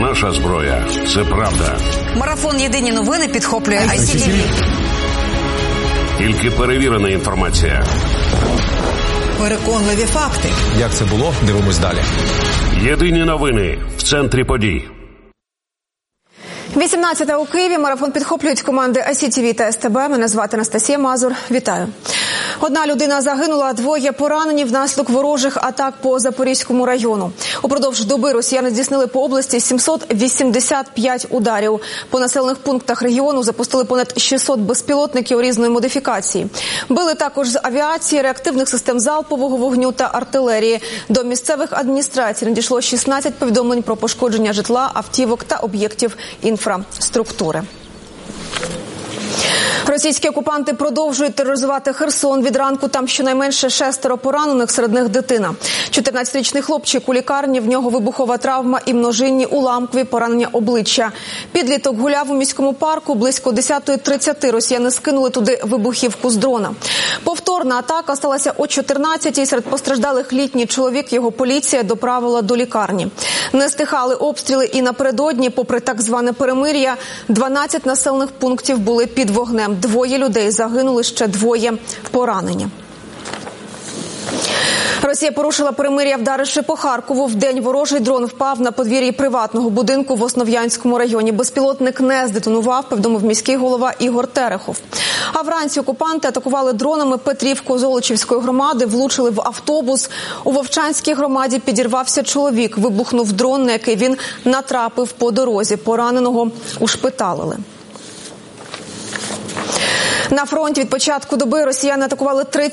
Наша зброя – це правда. Марафон «Єдині новини» підхоплює ICTV. Тільки перевірена інформація. Переконливі факти. Як це було? Дивимось далі. Єдині новини в центрі подій. 18 у Києві. Марафон підхоплюють команди ICTV та СТБ. Мене звати Анастасія Мазур. Вітаю. Одна людина загинула, двоє поранені внаслідок ворожих атак по Запорізькому району. Упродовж доби росіяни здійснили по області 785 ударів. По населених пунктах регіону запустили понад 600 безпілотників різної модифікації. Били також з авіації, реактивних систем залпового вогню та артилерії. До місцевих адміністрацій надійшло 16 повідомлень про пошкодження житла, автівок та об'єктів інфраструктури. Російські окупанти продовжують тероризувати Херсон. Від ранку там щонайменше 6 поранених, серед них дитина. 14-річний хлопчик у лікарні, в нього вибухова травма і множинні уламкові поранення обличчя. Підліток гуляв у міському парку. Близько 10:30 росіяни скинули туди вибухівку з дрона. Повторна атака сталася о 14-й. Серед постраждалих літній чоловік, його поліція доправила до лікарні. Не стихали обстріли і напередодні, попри так зване перемир'я, 12 населених пунктів були під вогнем. 2 людей загинули, ще 2 поранені. Росія порушила перемир'я, вдаривши по Харкову. Вдень ворожий дрон впав на подвір'ї приватного будинку в Основ'янському районі. Безпілотник не здетонував, повідомив міський голова Ігор Терехов. А вранці окупанти атакували дронами Петрівку Золочівської громади, влучили в автобус. У Вовчанській громаді підірвався чоловік. Вибухнув дрон, на який він натрапив по дорозі. Пораненого ушпиталили. На фронті від початку доби росіяни атакували 30